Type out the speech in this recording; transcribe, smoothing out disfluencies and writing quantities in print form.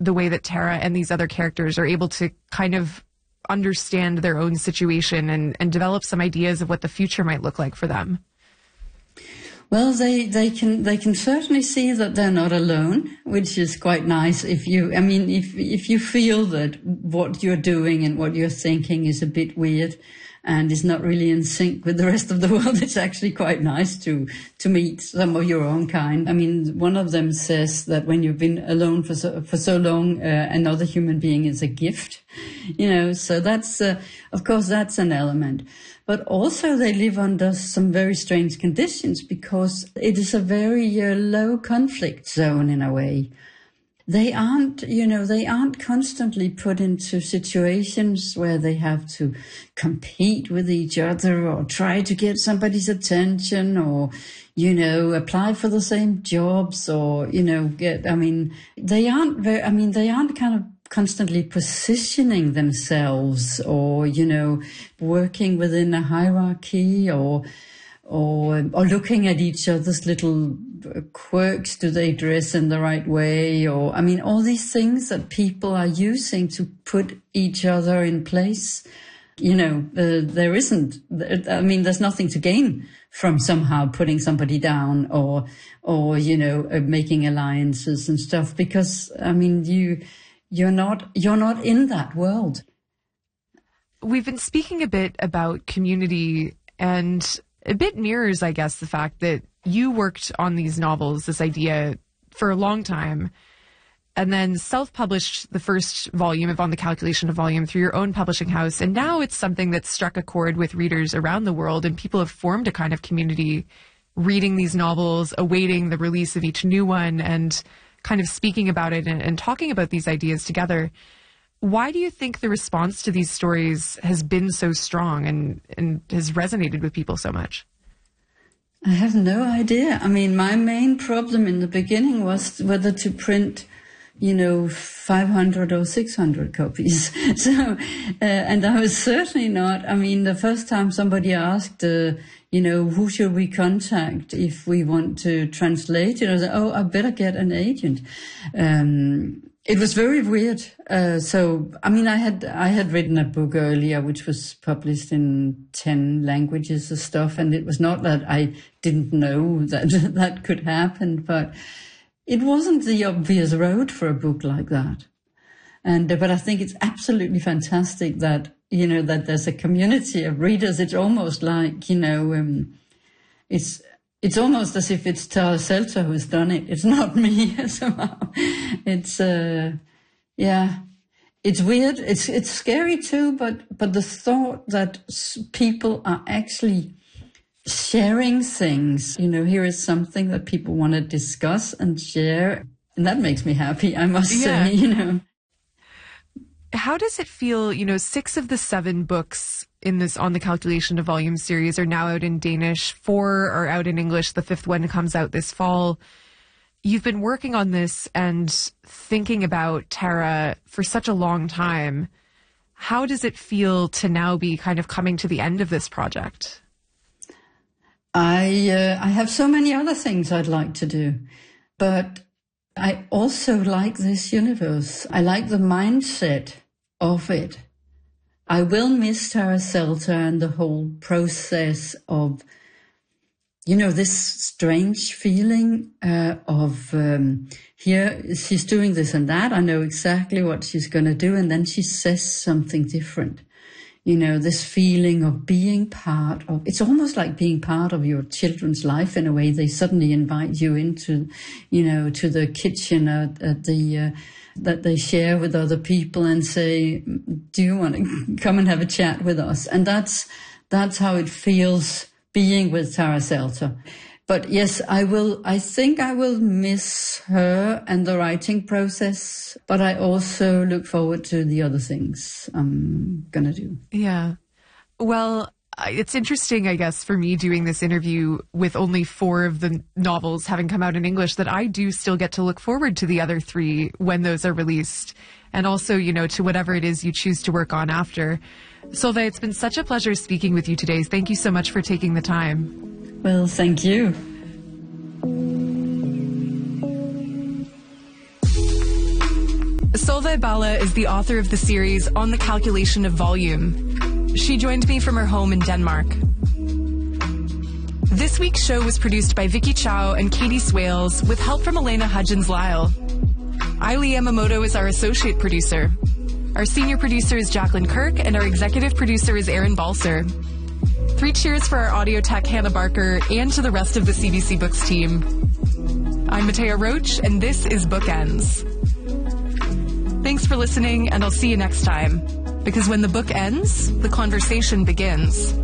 the way that Tara and these other characters are able to kind of understand their own situation and develop some ideas of what the future might look like for them? Well, they can certainly see that they're not alone, which is quite nice. If you feel that what you're doing and what you're thinking is a bit weird and is not really in sync with the rest of the world, it's actually quite nice to meet some of your own kind. I mean, one of them says that when you've been alone for so long, another human being is a gift, so that's, of course, that's an element. But also they live under some very strange conditions because it is a very low conflict zone in a way. They aren't constantly put into situations where they have to compete with each other or try to get somebody's attention or, apply for the same jobs or, they aren't kind of constantly positioning themselves or, working within a hierarchy or looking at each other's little quirks. Do they dress in the right way? Or, all these things that people are using to put each other in place. There's nothing to gain from somehow putting somebody down or making alliances and stuff because, you're not in that world. We've been speaking a bit about community, and a bit mirrors, I guess, the fact that you worked on these novels, this idea, for a long time, and then self-published the first volume of On the Calculation of Volume through your own publishing house. And now it's something that's struck a chord with readers around the world, and people have formed a kind of community reading these novels, awaiting the release of each new one, and kind of speaking about it and talking about these ideas together. Why do you think the response to these stories has been so strong and has resonated with people so much? I have no idea. My main problem in the beginning was whether to print, 500 or 600 copies. So, and I was certainly not. The first time somebody asked, who should we contact if we want to translate it? I was like, I better get an agent. It was very weird. I had written a book earlier, which was published in 10 languages or stuff. And it was not that I didn't know that that could happen, but it wasn't the obvious road for a book like that. But I think it's absolutely fantastic that, that there's a community of readers. It's almost like, it's almost as if it's Tara Selter who's done it. It's not me somehow. It's, it's weird. It's scary too, but the thought that people are actually sharing things, here is something that people want to discuss and share. And that makes me happy, I must say, How does it feel, 6 of the 7 books in this On the Calculation of Volume series are now out in Danish, 4 are out in English, the 5th one comes out this fall. You've been working on this and thinking about Tara for such a long time. How does it feel to now be kind of coming to the end of this project? I have so many other things I'd like to do, but I also like this universe. I like the mindset of it. I will miss Tara Selter and the whole process of, this strange feeling of here she's doing this and that. I know exactly what she's going to do. And then she says something different. This feeling of being part of, it's almost like being part of your children's life in a way. They suddenly invite you into, to the kitchen at the, that they share with other people and say, do you want to come and have a chat with us? And that's how it feels being with Tara Selter. But yes, I think I will miss her and the writing process, but I also look forward to the other things I'm going to do. Yeah. Well, it's interesting, I guess, for me doing this interview with only 4 of the novels having come out in English, that I do still get to look forward to the other 3 when those are released. And also, to whatever it is you choose to work on after. Solveig, it's been such a pleasure speaking with you today. Thank you so much for taking the time. Well, thank you. Solveig Balla is the author of the series On the Calculation of Volume. She joined me from her home in Denmark. This week's show was produced by Vicky Chow and Katie Swales with help from Elena Hudgens-Lyle. Aili Yamamoto is our associate producer. Our senior producer is Jacqueline Kirk, and our executive producer is Aaron Balser. 3 cheers for our audio tech, Hannah Barker, and to the rest of the CBC Books team. I'm Matea Roach, and this is Bookends. Thanks for listening, and I'll see you next time. Because when the book ends, the conversation begins.